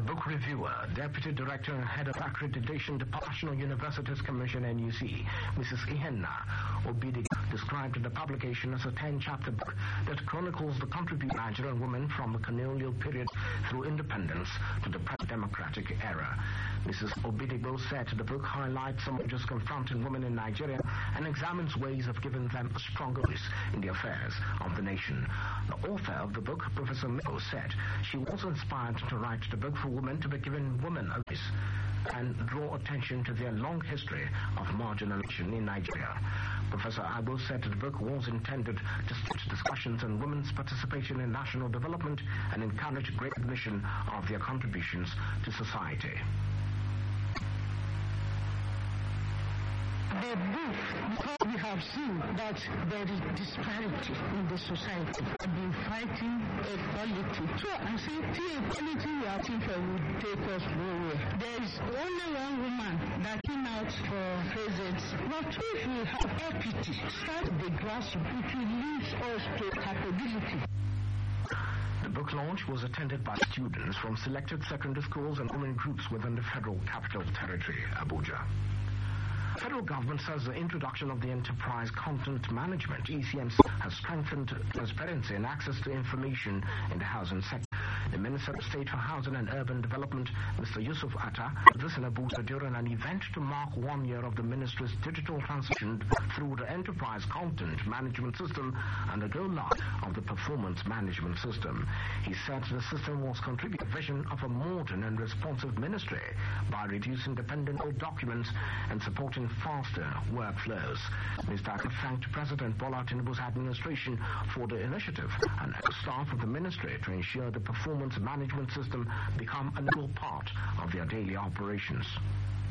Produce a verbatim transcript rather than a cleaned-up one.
book reviewer, Deputy Director and Head of Accreditation Department, National Universities Commission N U C, Missus Ihenna Obidi, described the publication as a ten-chapter book that chronicles the contribution of Nigerian women from the colonial period through independence to the present democratic era. Missus Obidigbo said the book highlights some issues confronting women in Nigeria and examines ways of giving them a stronger voice in the affairs of the nation. The author of the book, Professor Milo, said she was inspired to write the book for women to be given women a voice and draw attention to their long history of marginalization in Nigeria. Professor Abu said the book was intended to stimulate discussions on women's participation in national development and encourage great recognition of their contributions to society. The book, because we have seen that there is disparity in the society. We've been fighting equality. So I say, the equality we are fighting for will take us nowhere. There is only one woman that came out for president. But if we have equity, start the grassroots, it will lead us to capability. The book launch was attended by students from selected secondary schools and women groups within the Federal Capital Territory, Abuja. The federal government says the introduction of the Enterprise Content Management, E C M C, has strengthened transparency and access to information in the housing sector. The Minister of State for Housing and Urban Development, Mister Yusuf Atta, said this in Abuja during an event to mark one year of the ministry's digital transition through the Enterprise Content Management System and the go-live of the Performance Management System. He said the system was contributing to the vision of a modern and responsive ministry by reducing dependent old documents and supporting faster workflows. Mister Atta thanked President Bola Tinubu's administration for the initiative and the staff of the ministry to ensure the performance management system become an integral part of their daily operations.